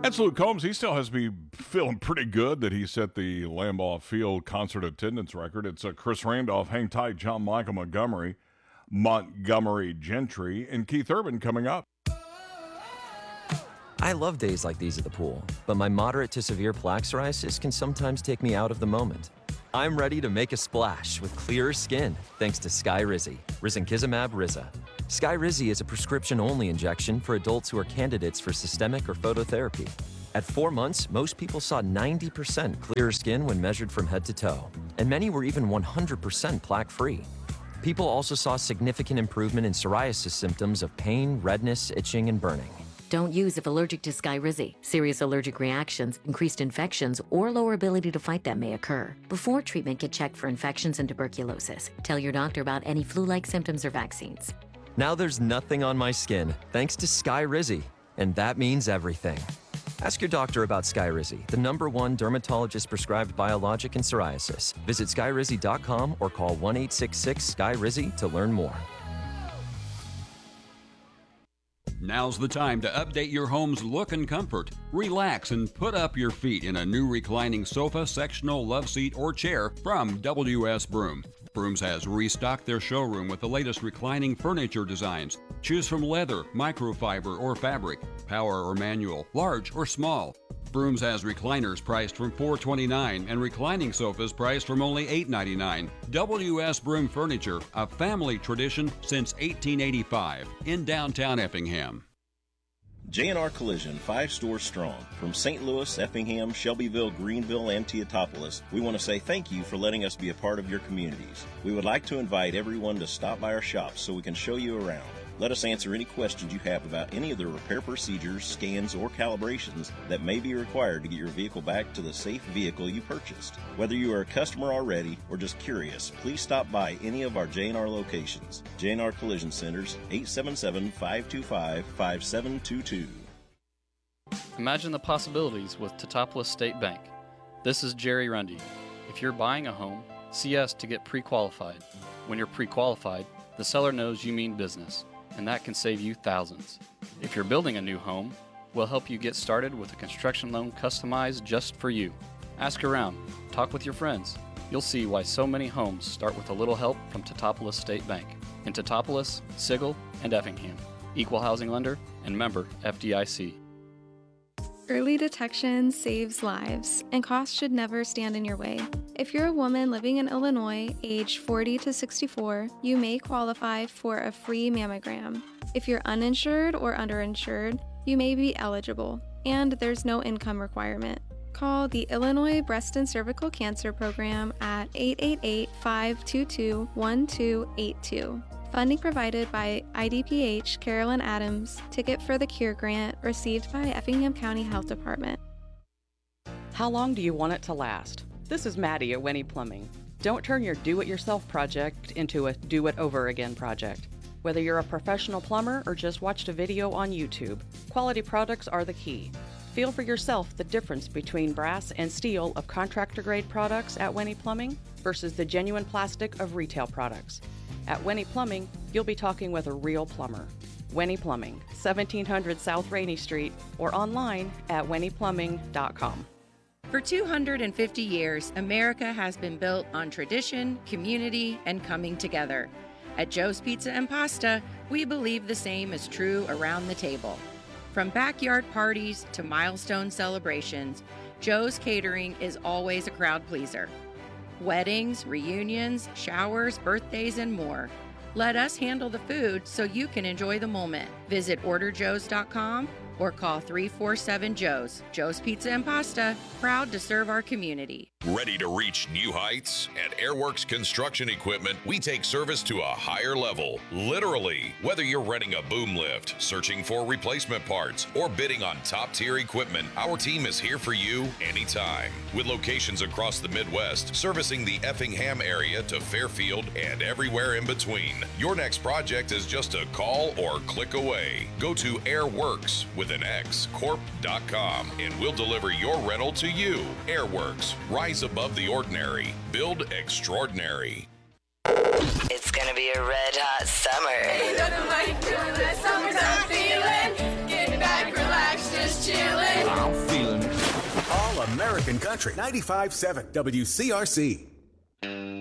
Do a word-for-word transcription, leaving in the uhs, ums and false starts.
That's Luke Combs. He still has to be feeling pretty good that he set the Lambeau Field concert attendance record. It's uh, Chris Randolph, Hang Tight, John Michael Montgomery, Montgomery Gentry, and Keith Urban coming up. I love days like these at the pool, but my moderate to severe plaque psoriasis can sometimes take me out of the moment. I'm ready to make a splash with clearer skin thanks to Skyrizi, risankizumab Riza. Skyrizi is a prescription-only injection for adults who are candidates for systemic or phototherapy. At four months, most people saw ninety percent clearer skin when measured from head to toe, and many were even one hundred percent plaque-free. People also saw significant improvement in psoriasis symptoms of pain, redness, itching, and burning. Don't use if allergic to Skyrizi. Serious allergic reactions, increased infections, or lower ability to fight them may occur. Before treatment, get checked for infections and tuberculosis. Tell your doctor about any flu-like symptoms or vaccines. Now there's nothing on my skin thanks to Skyrizi, and that means everything. Ask your doctor about Skyrizi, the number one dermatologist-prescribed biologic in psoriasis. Visit skyrizi dot com or call one eight six six Sky Rizi to learn more. Now's the time to update your home's look and comfort. Relax and put up your feet in a new reclining sofa, sectional love seat, or chair from W S Broom. Brooms has restocked their showroom with the latest reclining furniture designs. Choose from leather, microfiber, or fabric, power or manual, large or small. Brooms has recliners priced from four hundred twenty-nine dollars and reclining sofas priced from only eight hundred ninety-nine dollars. W S Broom Furniture, a family tradition since eighteen eighty-five in downtown Effingham. J and R Collision, five stores strong. From Saint Louis, Effingham, Shelbyville, Greenville, and Teotopolis, we want to say thank you for letting us be a part of your communities. We would like to invite everyone to stop by our shops so we can show you around. Let us answer any questions you have about any of the repair procedures, scans, or calibrations that may be required to get your vehicle back to the safe vehicle you purchased. Whether you are a customer already or just curious, please stop by any of our J and R locations. J and R Collision Centers, eight seven seven, five two five, five seven two two. Imagine the possibilities with Teutopolis State Bank. This is Jerry Rundy. If you're buying a home, see us to get pre-qualified. When you're pre-qualified, the seller knows you mean business, and that can save you thousands. If you're building a new home, we'll help you get started with a construction loan customized just for you. Ask around, talk with your friends. You'll see why so many homes start with a little help from Teutopolis State Bank in Teutopolis, Sigel, and Effingham. Equal housing lender and member F D I C. Early detection saves lives, and costs should never stand in your way. If you're a woman living in Illinois, age forty to sixty-four, you may qualify for a free mammogram. If you're uninsured or underinsured, you may be eligible, and there's no income requirement. Call the Illinois Breast and Cervical Cancer Program at eight eight eight, five two two, one two eight two. Funding provided by I D P H Carolyn Adams, Ticket for the Cure grant received by Effingham County Health Department. How long do you want it to last? This is Maddie at Winnie Plumbing. Don't turn your do-it-yourself project into a do-it-over-again project. Whether you're a professional plumber or just watched a video on YouTube, quality products are the key. Feel for yourself the difference between brass and steel of contractor-grade products at Winnie Plumbing versus the genuine plastic of retail products. At Winnie Plumbing, you'll be talking with a real plumber. Winnie Plumbing, seventeen hundred South Rainey Street, or online at winnie plumbing dot com. For two hundred fifty years, America has been built on tradition, community, and coming together. At Joe's Pizza and Pasta, we believe the same is true around the table. From backyard parties to milestone celebrations, Joe's Catering is always a crowd pleaser. Weddings, reunions, showers, birthdays, and more. Let us handle the food so you can enjoy the moment. Visit order joes dot com or call three four seven Joe's. Joe's Pizza and Pasta, proud to serve our community. Ready to reach new heights? At Airworks Construction Equipment, we take service to a higher level. Literally, whether you're renting a boom lift, searching for replacement parts, or bidding on top-tier equipment, our team is here for you anytime. With locations across the Midwest, servicing the Effingham area to Fairfield and everywhere in between. Your next project is just a call or click away. Go to Airworks with an X, corp dot com, and we'll deliver your rental to you. Airworks, rise above the ordinary. Build extraordinary. It's gonna be a red hot summer. Ain't nothing like doing that summertime feeling. Getting back, relaxed, just chilling. All American Country ninety-five point seven W C R C.